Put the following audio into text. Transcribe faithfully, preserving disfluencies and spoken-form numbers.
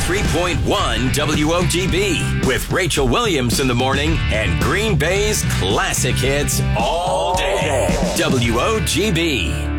three point one W O G B with Rachel Williams in the morning and Green Bay's classic hits all day. W O G B.